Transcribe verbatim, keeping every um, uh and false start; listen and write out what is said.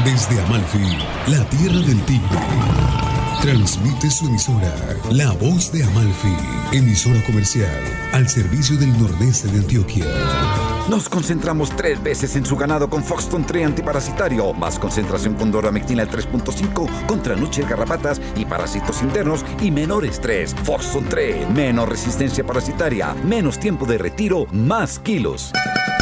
Desde Amalfi, la tierra del tigre, transmite su emisora, La Voz de Amalfi, emisora comercial al servicio del nordeste de Antioquia. Nos concentramos tres veces en su ganado con Foxton tres antiparasitario, más concentración con Doramectina tres punto cinco contra nuches, garrapatas y parásitos internos y menor estrés. Foxton tres, menos resistencia parasitaria, menos tiempo de retiro, más kilos.